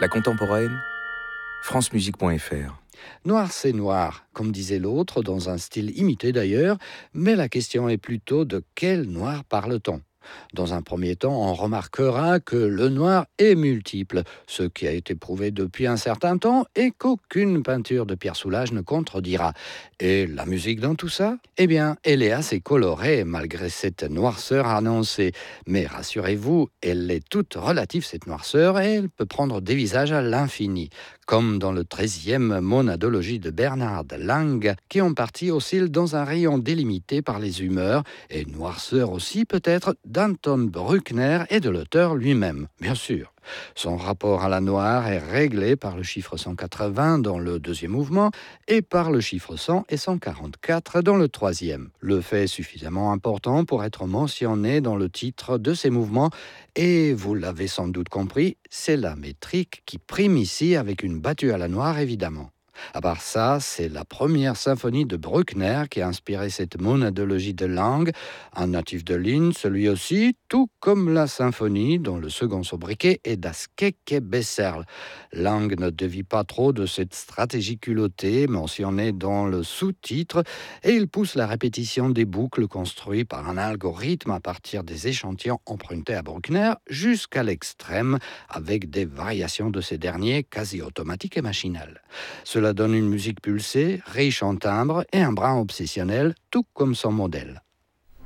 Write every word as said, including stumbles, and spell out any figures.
La contemporaine, francemusique point f r. Noir, c'est noir, comme disait l'autre, dans un style imité d'ailleurs, mais la question est plutôt de quel noir parle-t-on ? Dans un premier temps, on remarquera que le noir est multiple, ce qui a été prouvé depuis un certain temps et qu'aucune peinture de Pierre Soulages ne contredira. Et la musique dans tout ça ? Eh bien, elle est assez colorée malgré cette noirceur annoncée. Mais rassurez-vous, elle est toute relative cette noirceur et elle peut prendre des visages à l'infini. Comme dans le treizième monadologie de Bernhard Lang, qui en partie oscille dans un rayon délimité par les humeurs, et noirceur aussi peut-être d'Anton Bruckner et de l'auteur lui-même, bien sûr. Son rapport à la noire est réglé par le chiffre cent quatre-vingts dans le deuxième mouvement et par le chiffre cent et cent quarante-quatre dans le troisième. Le fait est suffisamment important pour être mentionné dans le titre de ces mouvements et, vous l'avez sans doute compris, c'est la métrique qui prime ici avec une battue à la noire évidemment. À part ça, c'est la première symphonie de Bruckner qui a inspiré cette monadologie de Lang, un natif de Linz, lui aussi, tout comme la symphonie dont le second sobriquet est Das Kecke Besserl. Lang ne dévie pas trop de cette stratégie culottée mentionnée dans le sous-titre et il pousse la répétition des boucles construites par un algorithme à partir des échantillons empruntés à Bruckner jusqu'à l'extrême avec des variations de ces derniers quasi automatiques et machinales. Cela donne une musique pulsée, riche en timbres et un brin obsessionnel, tout comme son modèle.